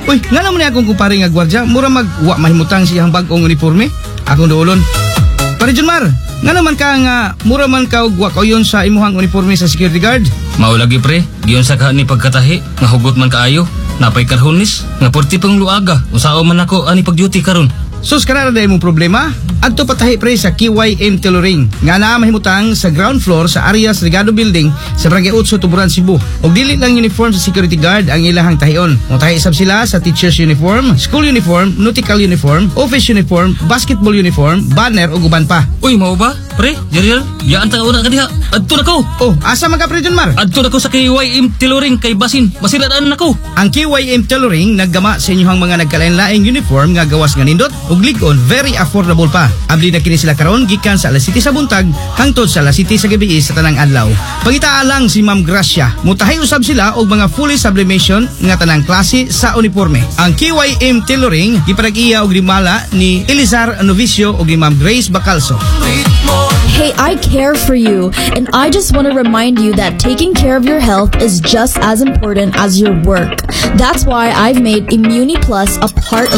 Uy, nga naman akong kumpare nga gwardya, mura magwa mahimutang siyang bagong uniforme. Akong doolon. Pare John Mar, nga naman ka nga mura man ka ugwa kauyon sa imuhang uniforme sa security guard. Mao lagi pre, giyon sa ni pagkatahi, nga hugot man kaayo. Napay karhonis, nga porti pang luaga. Usao man ako ani pag-duty karon. Sus ka na mong problema? Adto patahi pre sa KYM Tailoring nga naa mahimutang sa ground floor sa Arias Regado Building sa Barangay 8, Tuburan, Cebu. Og dili lang uniform sa security guard ang ilahang tahion. Motahi isab sila sa teacher's uniform, school uniform, nautical uniform, office uniform, basketball uniform, banner ug uban pa. Uy, mao ba? Pre, Jeriel, yaan ta una ka diha. Adto na ko. Oh, asa man ka pre John Mar? Adto na ko sa KYM Tailoring kay basin. Masiladaan na ko. Ang KYM Tailoring naggama sa inyong mga nagkalain-laing uniform nga gawas nga nindot ug lig-on, very affordable pa. Abli na kini sila karon gikan sa alas 7 sa buntag hangtod sa alas 7 sa gabi sa tanang adlaw. Pangitaa lang si Ma'am Gracia. Mutahay usab sila og mga fully sublimation nga tanang klase sa uniforme. Ang KYM Tailoring giparag-iya og rimala ni Elizar Novicio og ni Ma'am Grace Bacalso. Hey, I care for you, and I just want to remind you that taking care of your health is just as important as your work. That's why I've made Immuni Plus a part of